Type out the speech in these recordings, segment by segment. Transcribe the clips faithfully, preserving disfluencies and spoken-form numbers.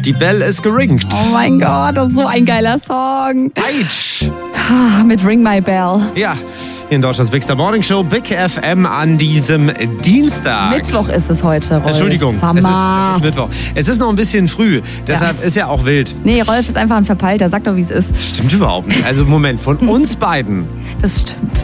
Die Bell ist geringt. Oh mein Gott, das ist so ein geiler Song. Eitsch. Mit Ring My Bell. Ja, hier in Deutschlands Big Star Morning Show, Big F M an diesem Dienstag. Mittwoch ist es heute, Rolf. Entschuldigung, es ist, es ist Mittwoch. Es ist noch ein bisschen früh, deshalb ja. ist ja auch wild. Nee, Rolf ist einfach ein Verpeilter, sag doch, wie es ist. Stimmt überhaupt nicht. Also Moment, von uns beiden. Das stimmt.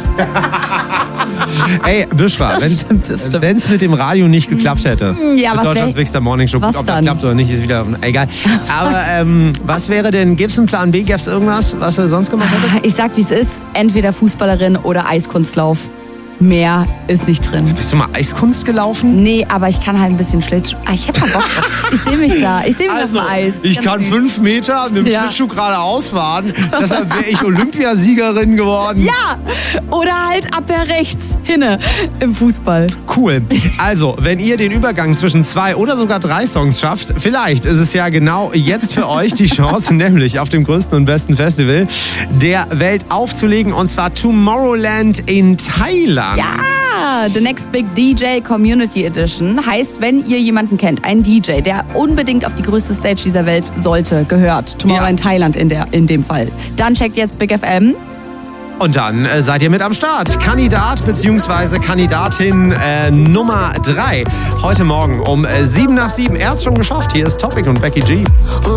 Ey, Büschra, wenn es mit dem Radio nicht geklappt hätte, ja, mit Deutschlands Big Star Morning Show, gut, ob das klappt oder nicht, ist wieder egal. Aber ähm, was wäre denn, gäbe es einen Plan B, gäbe es irgendwas, was du sonst gemacht hättest? Ich sag, wie es ist, entweder Fußballerin oder Eiskunstlauf. Mehr ist nicht drin. Bist du mal Eiskunst gelaufen? Nee, aber ich kann halt ein bisschen Schlittschuh. Ah, ich hätte mal Bock drauf. Ich sehe mich da. Ich sehe mich also, auf dem Eis. Ich Ganz kann süß. fünf Meter mit dem ja. Schlittschuh geradeaus fahren. Deshalb wäre ich Olympiasiegerin geworden. Ja, oder halt Abwehr rechts hinne im Fußball. Cool. Also, wenn ihr den Übergang zwischen zwei oder sogar drei Songs schafft, vielleicht ist es ja genau jetzt für euch die Chance, nämlich auf dem größten und besten Festival der Welt aufzulegen, und zwar Tomorrowland in Thailand. Ja, The Next Big D J Community Edition heißt, wenn ihr jemanden kennt, einen D J, der unbedingt auf die größte Stage dieser Welt sollte, gehört, Tomorrowland ja. Thailand in, der, in dem Fall, dann checkt jetzt Big F M. Und dann äh, seid ihr mit am Start. Kandidat bzw. Kandidatin äh, Nummer drei. Heute Morgen um äh, sieben nach sieben. Er hat's schon geschafft. Hier ist Topic und Becky G.